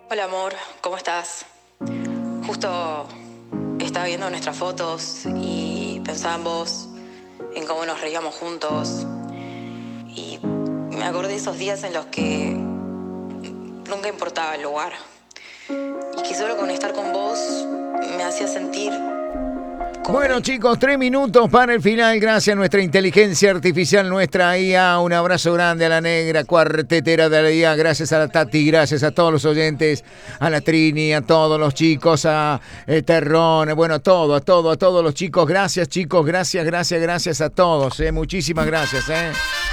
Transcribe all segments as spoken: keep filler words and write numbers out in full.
Hola amor, ¿cómo estás? Justo estaba viendo nuestras fotos y pensaba en vos, en cómo nos reíamos juntos. Y me acordé de esos días en los que nunca importaba el lugar. Y que solo con estar con vos me hacía sentir... Bueno chicos, tres minutos para el final, gracias a nuestra inteligencia artificial, nuestra I A, un abrazo grande a la negra cuartetera de la I A, gracias a la Tati, gracias a todos los oyentes, a la Trini, a todos los chicos, a eh, Terrón, bueno, a todo, a todo, a todos los chicos, gracias chicos, gracias, gracias, gracias a todos, eh, muchísimas gracias, eh.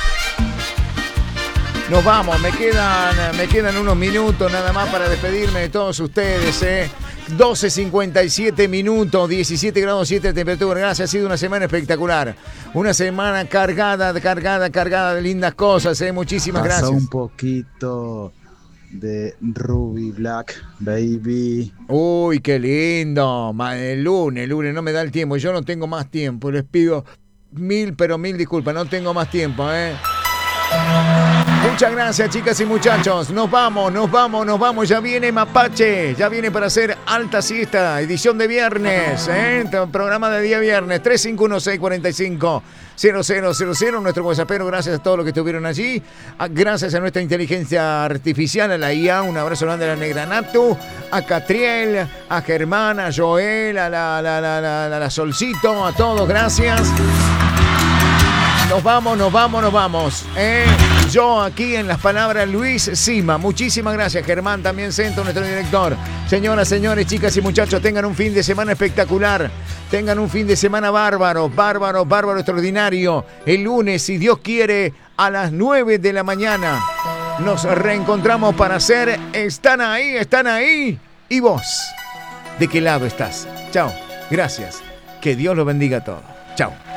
Nos vamos, me quedan, me quedan unos minutos nada más para despedirme de todos ustedes, eh. doce cincuenta y siete minutos, diecisiete grados siete de temperatura. Gracias, ha sido una semana espectacular. Una semana cargada, cargada, cargada de lindas cosas, eh. Muchísimas Pasa gracias. un poquito de Ruby Black, baby. Uy, qué lindo. Ma- El lunes, el lunes no me da el tiempo. Yo no tengo más tiempo. Les pido mil, pero mil disculpas. No tengo más tiempo, eh. Muchas gracias, chicas y muchachos. Nos vamos, nos vamos, nos vamos. Ya viene Mapache. Ya viene para hacer alta siesta. Edición de viernes, ¿eh? Programa de día viernes. tres cinco uno seis cuatro cinco cero cero cero cero. Nuestro WhatsAppero. Gracias a todos los que estuvieron allí. Gracias a nuestra inteligencia artificial, a la I A. Un abrazo grande a la negra Natu. A Catriel, a Germán, a Joel, a la, la, la, la, la, la Solcito. A todos, gracias. Nos vamos, nos vamos, nos vamos. ¿eh? Yo aquí en las palabras Luis Sima. Muchísimas gracias, Germán, también Centro, nuestro director. Señoras, señores, chicas y muchachos, tengan un fin de semana espectacular. Tengan un fin de semana bárbaro, bárbaro, bárbaro, extraordinario. El lunes, si Dios quiere, a las nueve de la mañana. Nos reencontramos para hacer Están ahí, están ahí. ¿Y vos? ¿De qué lado estás? Chao. Gracias. Que Dios los bendiga a todos. Chao.